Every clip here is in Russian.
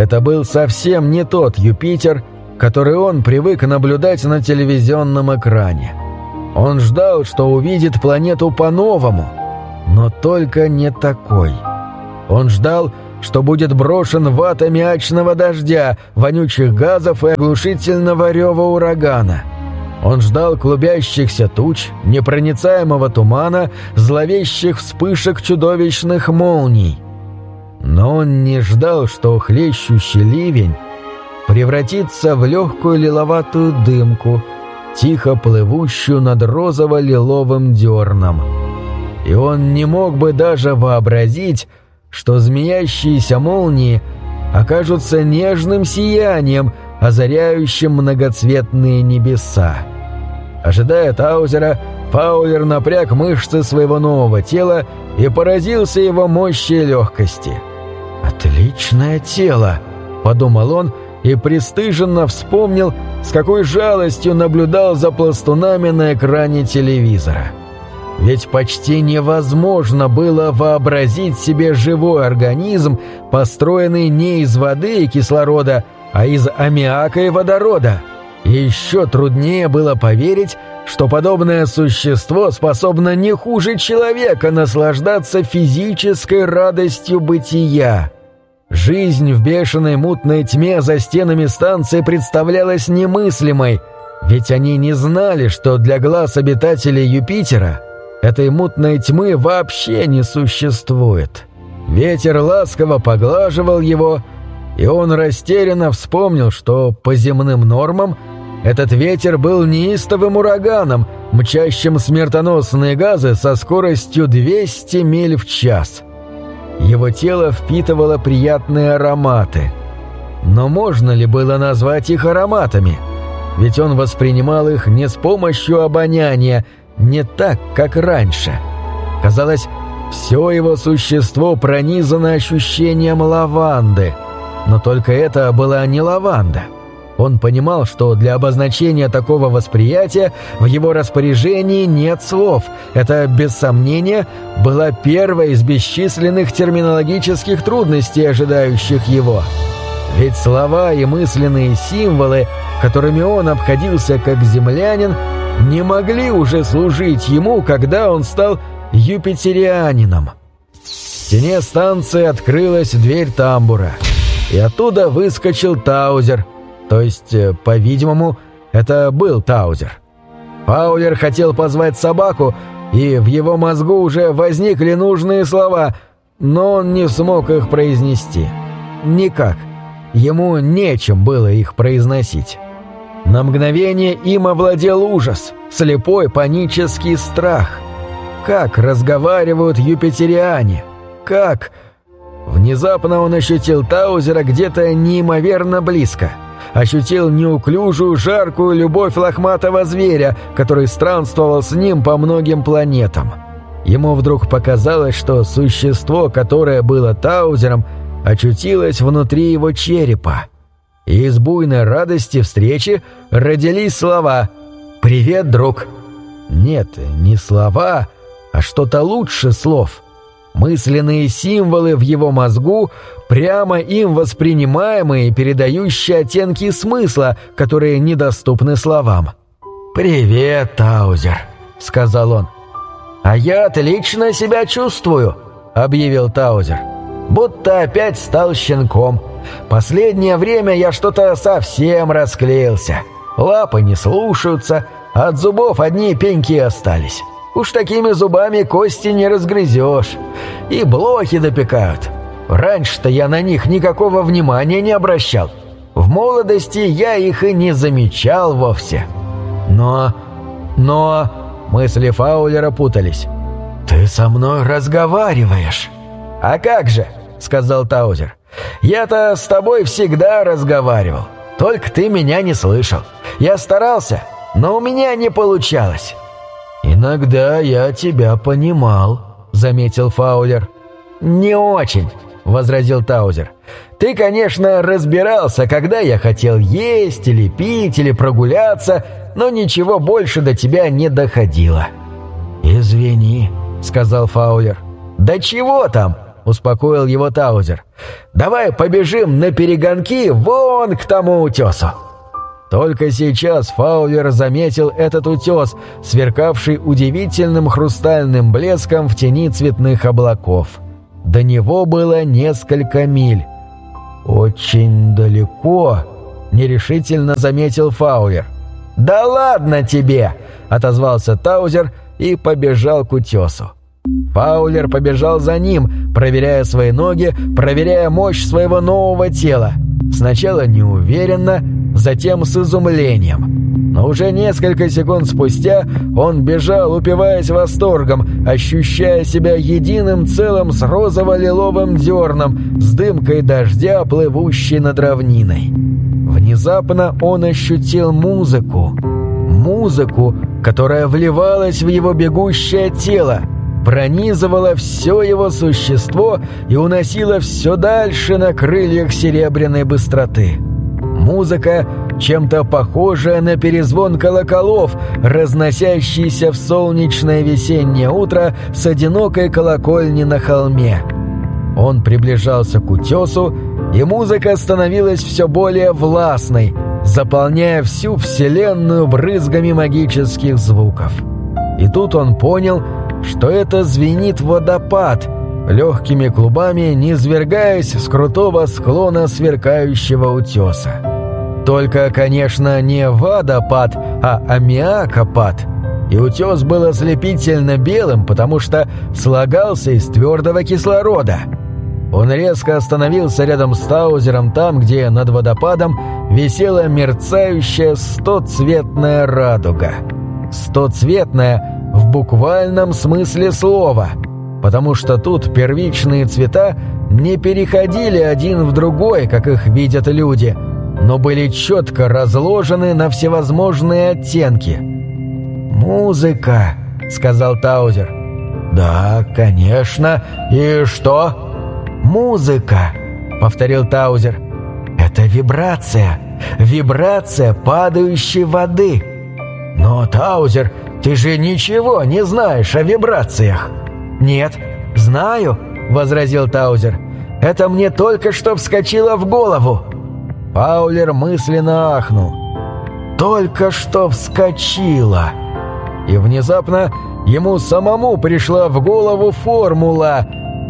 Это был совсем не тот Юпитер, который он привык наблюдать на телевизионном экране. Он ждал, что увидит планету по-новому, но только не такой. Он ждал, что будет брошен в ад аммиачного дождя, вонючих газов и оглушительного рева урагана. Он ждал клубящихся туч, непроницаемого тумана, зловещих вспышек чудовищных молний. Но он не ждал, что хлещущий ливень превратится в легкую лиловатую дымку, тихо плывущую над розово-лиловым дерном. И он не мог бы даже вообразить, что змеящиеся молнии окажутся нежным сиянием, озаряющим многоцветные небеса. Ожидая Таузера, Фаулер напряг мышцы своего нового тела и поразился его мощи и легкости. «Отличное тело!» — подумал он и пристыженно вспомнил, с какой жалостью наблюдал за пластунами на экране телевизора. Ведь почти невозможно было вообразить себе живой организм, построенный не из воды и кислорода, а из аммиака и водорода. И еще труднее было поверить, что подобное существо способно не хуже человека наслаждаться физической радостью бытия. Жизнь в бешеной мутной тьме за стенами станции представлялась немыслимой, ведь они не знали, что для глаз обитателей Юпитера этой мутной тьмы вообще не существует. Ветер ласково поглаживал его, и он растерянно вспомнил, что по земным нормам этот ветер был неистовым ураганом, мчащим смертоносные газы со скоростью 200 миль в час. Его тело впитывало приятные ароматы. Но можно ли было назвать их ароматами? Ведь он воспринимал их не с помощью обоняния, не так, как раньше. Казалось, все его существо пронизано ощущением лаванды. Но только это была не лаванда. Он понимал, что для обозначения такого восприятия в его распоряжении нет слов. Это, без сомнения, была первая из бесчисленных терминологических трудностей, ожидающих его. Ведь слова и мысленные символы, которыми он обходился как землянин, не могли уже служить ему, когда он стал юпитерианином. В стене станции открылась дверь тамбура, и оттуда выскочил Таузер. То есть, по-видимому, это был Таузер. Фаулер хотел позвать собаку, и в его мозгу уже возникли нужные слова, но он не смог их произнести. Никак. Ему нечем было их произносить. На мгновение им овладел ужас, слепой панический страх. Как разговаривают юпитериане? Как? Внезапно он ощутил Таузера где-то неимоверно близко. Ощутил неуклюжую, жаркую любовь лохматого зверя, который странствовал с ним по многим планетам. Ему вдруг показалось, что существо, которое было Таузером, очутилось внутри его черепа. И из буйной радости встречи родились слова «Привет, друг». Нет, не слова, а что-то лучше слов. Мысленные символы в его мозгу, прямо им воспринимаемые, передающие оттенки смысла, которые недоступны словам. «Привет, Таузер», — сказал он. «А я отлично себя чувствую», — объявил Таузер. «Будто опять стал щенком. Последнее время я что-то совсем расклеился. Лапы не слушаются, а от зубов одни пеньки остались. Уж такими зубами кости не разгрызешь. И блохи допекают. Раньше-то я на них никакого внимания не обращал. В молодости я их и не замечал вовсе. Но... Мысли Фаулера путались. «Ты со мной разговариваешь». «А как же?» — сказал Таузер. «Я-то с тобой всегда разговаривал. Только ты меня не слышал. Я старался, но у меня не получалось». «Иногда я тебя понимал», — заметил Фаулер. «Не очень», — возразил Таузер. «Ты, конечно, разбирался, когда я хотел есть или пить или прогуляться, но ничего больше до тебя не доходило». «Извини», — сказал Фаулер. «Да чего там?» — успокоил его Таузер. «Давай побежим на перегонки вон к тому утесу». Только сейчас Фаулер заметил этот утес, сверкавший удивительным хрустальным блеском в тени цветных облаков. До него было несколько миль. «Очень далеко», — нерешительно заметил Фаулер. «Да ладно тебе!» — отозвался Таузер и побежал к утесу. Фаулер побежал за ним, проверяя свои ноги, проверяя мощь своего нового тела. Сначала неуверенно, затем с изумлением. Но уже несколько секунд спустя он бежал, упиваясь восторгом, ощущая себя единым целым с розово-лиловым дерном, с дымкой дождя, плывущей над равниной. Внезапно он ощутил музыку. Музыку, которая вливалась в его бегущее тело, пронизывала все его существо и уносила все дальше на крыльях серебряной быстроты. Музыка, чем-то похожая на перезвон колоколов, разносящийся в солнечное весеннее утро с одинокой колокольни на холме. Он приближался к утесу, и музыка становилась все более властной, заполняя всю вселенную брызгами магических звуков. И тут он понял, что это звенит водопад, легкими клубами низвергаясь с крутого склона сверкающего утеса. Только, конечно, не водопад, а аммиакопад. И утес был ослепительно белым, потому что слагался из твердого кислорода. Он резко остановился рядом с Таузером там, где над водопадом висела мерцающая стоцветная радуга. Стоцветная в буквальном смысле слова, потому что тут первичные цвета не переходили один в другой, как их видят люди, но были четко разложены на всевозможные оттенки. «Музыка», — сказал Таузер. «Да, конечно. И что?» «Музыка», — повторил Таузер. «Это вибрация. Вибрация падающей воды». «Но, Таузер, ты же ничего не знаешь о вибрациях». «Нет, знаю», — возразил Таузер. «Это мне только что вскочило в голову». Фаулер мысленно ахнул. «Только что вскочило». И внезапно ему самому пришла в голову формула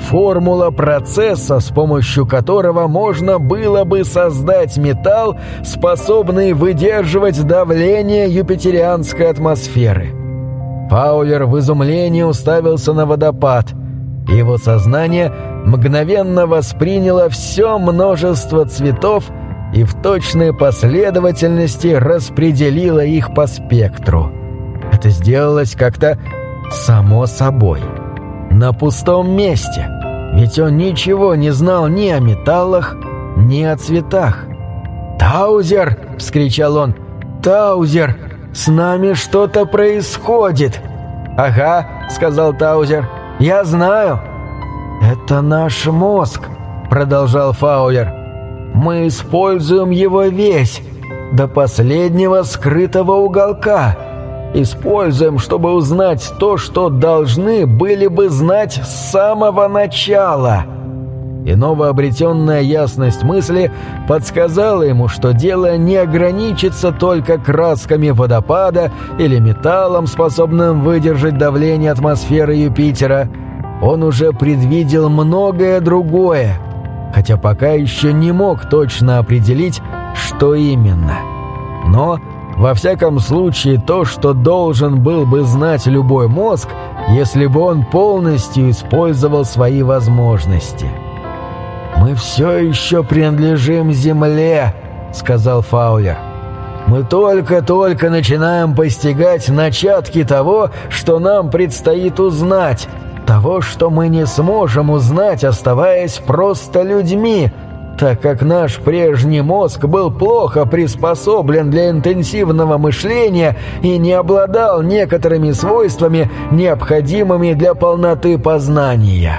процесса, с помощью которого можно было бы создать металл, способный выдерживать давление юпитерианской атмосферы. Фаулер в изумлении уставился на водопад. Его сознание мгновенно восприняло все множество цветов и в точной последовательности распределило их по спектру. Это сделалось как-то само собой. На пустом месте, ведь он ничего не знал ни о металлах, ни о цветах. «Таузер!» — вскричал он. «Таузер! С нами что-то происходит!» «Ага», — сказал Таузер, — «я знаю». «Это наш мозг», — продолжал Фаулер. «Мы используем его весь, до последнего скрытого уголка. Используем, чтобы узнать то, что должны были бы знать с самого начала». И новообретенная ясность мысли подсказала ему, что дело не ограничится только красками водопада или металлом, способным выдержать давление атмосферы Юпитера. Он уже предвидел многое другое, хотя пока еще не мог точно определить, что именно. Но, во всяком случае, то, что должен был бы знать любой мозг, если бы он полностью использовал свои возможности. «Мы все еще принадлежим Земле», — сказал Фаулер. «Мы только-только начинаем постигать начатки того, что нам предстоит узнать, того, что мы не сможем узнать, оставаясь просто людьми, так как наш прежний мозг был плохо приспособлен для интенсивного мышления и не обладал некоторыми свойствами, необходимыми для полноты познания».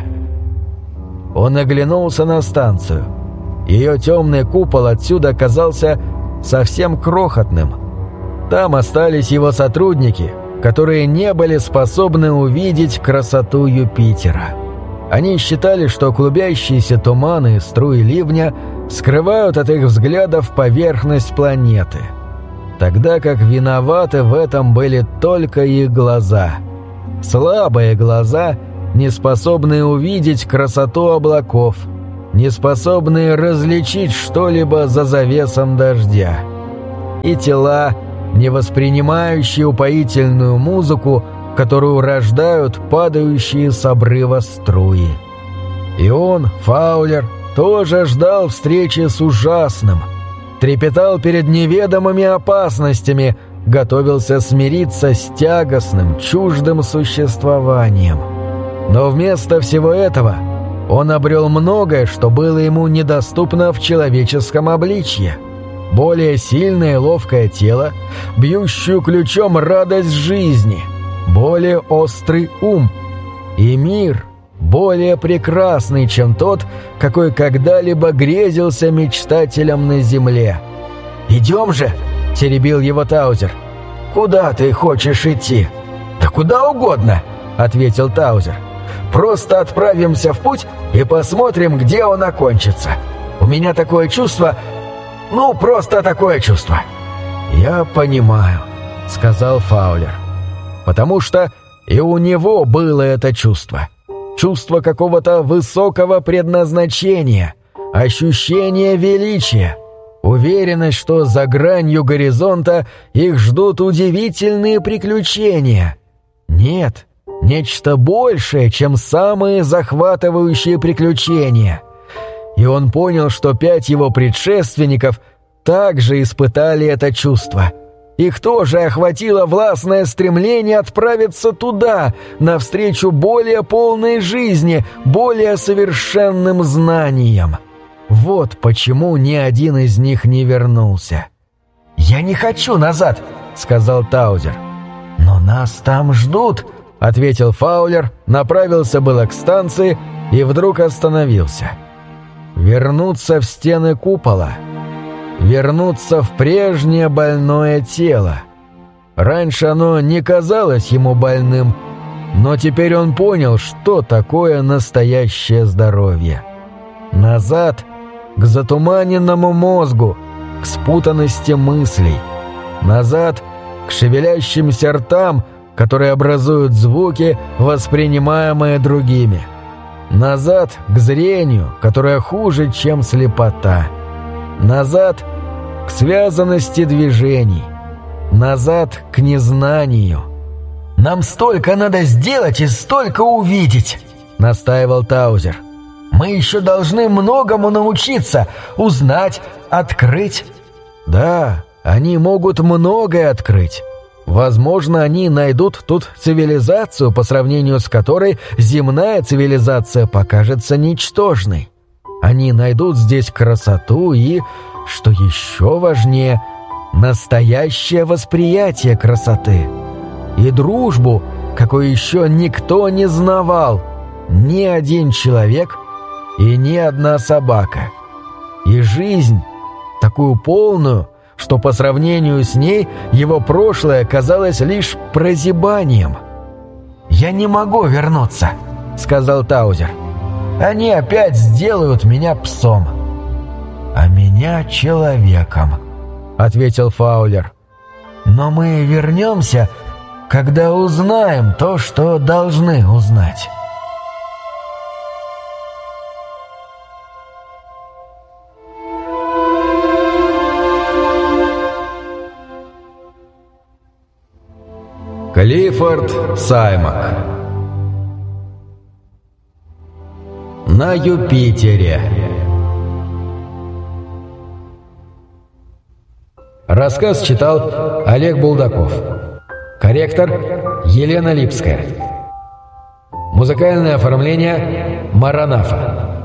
Он оглянулся на станцию. Ее темный купол отсюда казался совсем крохотным. Там остались его сотрудники, которые не были способны увидеть красоту Юпитера. Они считали, что клубящиеся туманы и струи ливня скрывают от их взглядов поверхность планеты, тогда как виноваты в этом были только их глаза. Слабые глаза, не способные увидеть красоту облаков, не способные различить что-либо за завесом дождя. И тела, не воспринимающие упоительную музыку, которую рождают падающие с обрыва струи. И он, Фаулер, тоже ждал встречи с ужасным, трепетал перед неведомыми опасностями, готовился смириться с тягостным, чуждым существованием. Но вместо всего этого он обрел многое, что было ему недоступно в человеческом обличье. Более сильное и ловкое тело, бьющую ключом радость жизни, более острый ум и мир, более прекрасный, чем тот, какой когда-либо грезился мечтателям на земле. «Идем же!» — теребил его Таузер. «Куда ты хочешь идти?» «Да куда угодно!» — ответил Таузер. «Просто отправимся в путь и посмотрим, где он окончится. У меня такое чувство... просто такое чувство». «Я понимаю», — сказал Фаулер. Потому что и у него было это чувство. Чувство какого-то высокого предназначения, ощущение величия, уверенность, что за гранью горизонта их ждут удивительные приключения. Нет, нечто большее, чем самые захватывающие приключения. И он понял, что 5 его предшественников также испытали это чувство. Их тоже охватило властное стремление отправиться туда, навстречу более полной жизни, более совершенным знаниям. Вот почему ни один из них не вернулся. «Я не хочу назад», — сказал Таузер. «Но нас там ждут», — ответил Фаулер, направился было к станции и вдруг остановился. Вернуться в стены купола, вернуться в прежнее больное тело. Раньше оно не казалось ему больным, но теперь он понял, что такое настоящее здоровье. Назад к затуманенному мозгу, к спутанности мыслей. Назад к шевелящимся ртам, которые образуют звуки, воспринимаемые другими. Назад к зрению, которое хуже, чем слепота. Назад к связанности движений. Назад к незнанию. «Нам столько надо сделать и столько увидеть», — настаивал Таузер. «Мы еще должны многому научиться, узнать, открыть». «Да, они могут многое открыть. Возможно, они найдут тут цивилизацию, по сравнению с которой земная цивилизация покажется ничтожной. Они найдут здесь красоту и, что еще важнее, настоящее восприятие красоты. И дружбу, какой еще никто не знавал, ни один человек и ни одна собака. И жизнь, такую полную, что по сравнению с ней его прошлое казалось лишь прозябанием. «Я не могу вернуться», — сказал Таузер. «Они опять сделают меня псом». «А меня человеком», — ответил Фаулер. «Но мы вернемся, когда узнаем то, что должны узнать». Клиффорд Саймак. На Юпитере. Рассказ читал Олег Булдаков. Корректор Елена Липская. Музыкальное оформление Маранафа.